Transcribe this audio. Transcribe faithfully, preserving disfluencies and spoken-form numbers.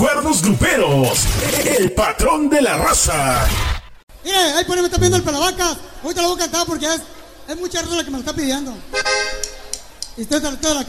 recuerdos gruperos, el patrón de la raza. Mire, ahí por ahí me está pidiendo el Pelavacas. Ahorita lo voy a cantar porque es, es mucha raza la que me lo está pidiendo. Y estoy de la